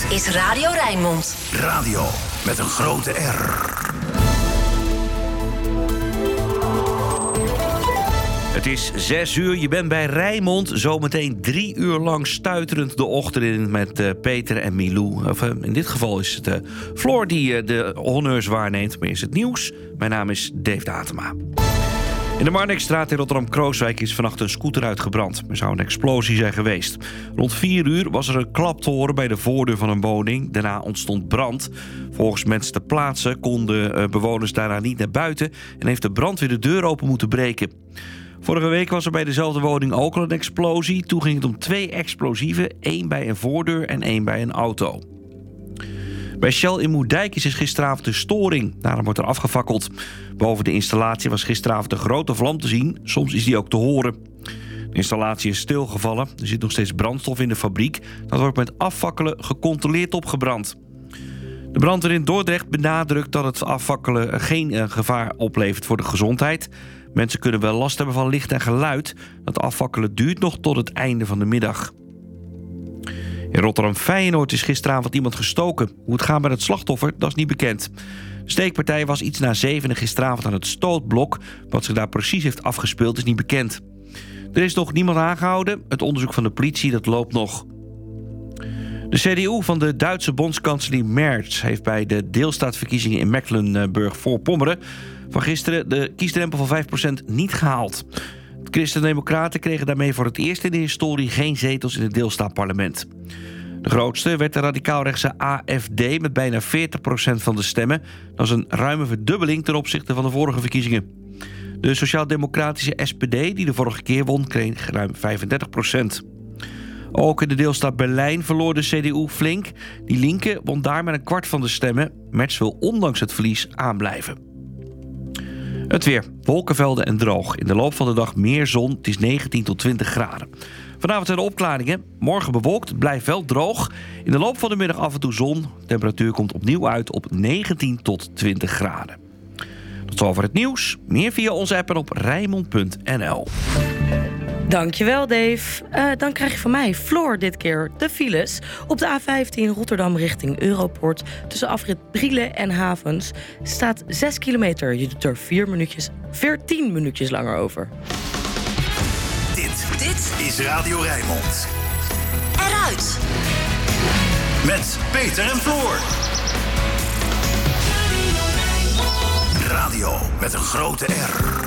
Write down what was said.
is Radio Rijnmond. Radio met een grote R. Het is 6 uur, je bent bij Rijnmond. Zometeen 3 uur lang stuiterend de ochtend in met Peter en Milou. Of, in dit geval is het Floor die de honneurs waarneemt. Maar is het nieuws. Mijn naam is Dave Datema. In de Marnixstraat in Rotterdam-Krooswijk is vannacht een scooter uitgebrand. Er zou een explosie zijn geweest. Rond 4 uur was er een klap te horen bij de voordeur van een woning. Daarna ontstond brand. Volgens mensen ter plaatse konden bewoners daarna niet naar buiten en heeft de brandweer de deur open moeten breken. Vorige week was er bij dezelfde woning ook al een explosie. Toen ging het om 2 explosieven, 1 bij een voordeur en 1 bij een auto. Bij Shell in Moerdijk is gisteravond een storing. Daarom wordt er afgefakkeld. Boven de installatie was gisteravond een grote vlam te zien. Soms is die ook te horen. De installatie is stilgevallen. Er zit nog steeds brandstof in de fabriek. Dat wordt met afvakkelen gecontroleerd opgebrand. De brandweer in Dordrecht benadrukt dat het afvakkelen geen gevaar oplevert voor de gezondheid. Mensen kunnen wel last hebben van licht en geluid. Het afvakkelen duurt nog tot het einde van de middag. In Rotterdam-Feyenoord is gisteravond iemand gestoken. Hoe het gaat met het slachtoffer, dat is niet bekend. De steekpartij was iets na 7 gisteravond aan het stootblok. Wat zich daar precies heeft afgespeeld is niet bekend. Er is nog niemand aangehouden. Het onderzoek van de politie dat loopt nog. De CDU van de Duitse bondskanselier Merz heeft bij de deelstaatsverkiezingen in Mecklenburg-Voorpommeren van gisteren de kiesdrempel van 5% niet gehaald. De Christen-Democraten kregen daarmee voor het eerst in de historie geen zetels in het deelstaatparlement. De grootste werd de radicaalrechtse AFD met bijna 40% van de stemmen. Dat is een ruime verdubbeling ten opzichte van de vorige verkiezingen. De sociaal-democratische SPD, die de vorige keer won, kreeg ruim 35%. Ook in de deelstaat Berlijn verloor de CDU flink. Die linke won daar met een kwart van de stemmen. Merz wil ondanks het verlies aanblijven. Het weer. Wolkenvelden en droog. In de loop van de dag meer zon. Het is 19 tot 20 graden. Vanavond zijn de opklaringen. Morgen bewolkt. Het blijft wel droog. In de loop van de middag af en toe zon. De temperatuur komt opnieuw uit op 19 tot 20 graden. Tot zover het nieuws. Meer via onze app en op Rijnmond.nl. Dankjewel, Dave. Dan krijg je van mij, Floor, dit keer de files. Op de A15 Rotterdam richting Europoort tussen afrit Brielen en Havens staat 6 kilometer. Je doet er 14 minuutjes langer over. Dit is Radio Rijnmond. Eruit! Met Peter en Floor. Radio met een grote R.